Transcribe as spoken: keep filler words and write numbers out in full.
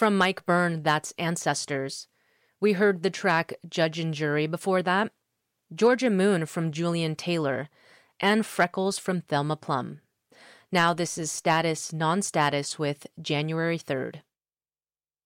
from Mike Byrne, that's Ancestors. We heard the track Judge and Jury before that, Georgia Moon from Julian Taylor, and Freckles from Thelma Plum. Now this is Status Non-Status with January third.